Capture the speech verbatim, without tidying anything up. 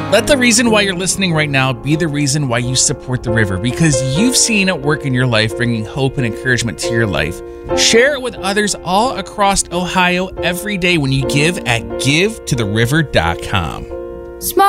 Let the reason why you're listening right now be the reason why you support the river, because you've seen it work in your life, bringing hope and encouragement to your life. Share it with others all across Ohio every day when you give at give to the river dot com. Small